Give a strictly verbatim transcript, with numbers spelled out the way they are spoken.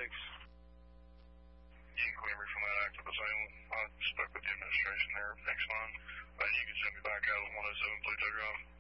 six. You can clear me from that active asylum. I stuck with the administration there. Next one. And you can send me back out at one oh seven Pluto Drive.